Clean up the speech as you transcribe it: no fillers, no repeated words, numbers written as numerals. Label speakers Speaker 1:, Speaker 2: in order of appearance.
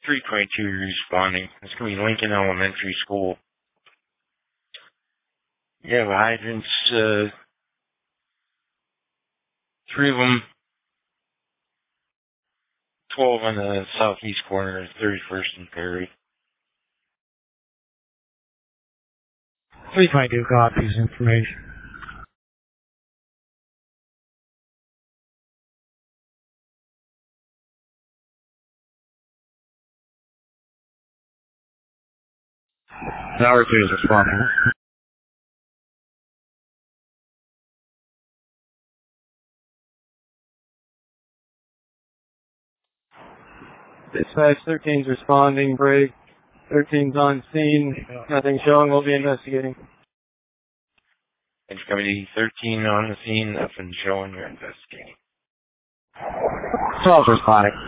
Speaker 1: 322 responding. It's going to be Lincoln Elementary School. You have hydrants, 3 of them, 12 on the southeast corner of 31st and Perry.
Speaker 2: 322 copies information.
Speaker 3: Tower 2 is responding.
Speaker 4: Dispatch 13's responding, break. 13's on scene. Nothing showing, we'll be investigating.
Speaker 1: It's going to be 13 on the scene, nothing showing, you're investigating.
Speaker 3: 12's responding.